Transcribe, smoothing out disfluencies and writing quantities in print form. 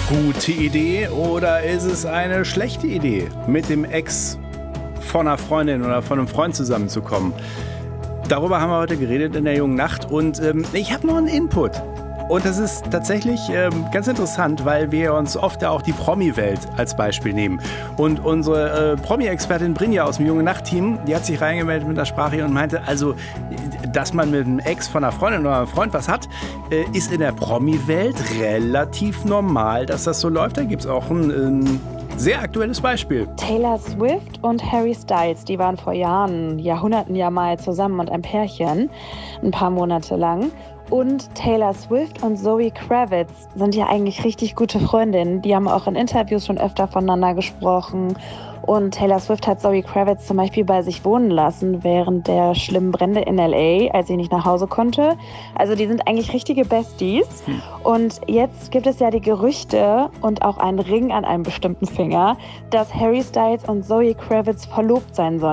gute Idee oder ist es eine schlechte Idee, mit dem Ex von einer Freundin oder von einem Freund zusammenzukommen? Darüber haben wir heute geredet in der jungen Nacht und ich habe noch einen Input. Und das ist tatsächlich ganz interessant, weil wir uns oft auch die Promi-Welt als Beispiel nehmen. Und unsere Promi-Expertin Brinja aus dem jungen Nacht-Team, die hat sich reingemeldet mit der Sprache und meinte, also, dass man mit einem Ex von einer Freundin oder einem Freund was hat, ist in der Promi-Welt relativ normal, dass das so läuft. Da gibt es auch ein sehr aktuelles Beispiel. Taylor Swift und Harry Styles, die waren vor Jahren, Jahrhunderten ja mal zusammen und ein Pärchen, ein paar Monate lang. Und Taylor Swift und Zoe Kravitz sind ja eigentlich richtig gute Freundinnen. Die haben auch in Interviews schon öfter voneinander gesprochen. Und Taylor Swift hat Zoe Kravitz zum Beispiel bei sich wohnen lassen während der schlimmen Brände in L.A., als sie nicht nach Hause konnte. Also die sind eigentlich richtige Besties. Und jetzt gibt es ja die Gerüchte und auch einen Ring an einem bestimmten Finger, dass Harry Styles und Zoe Kravitz verlobt sein sollen.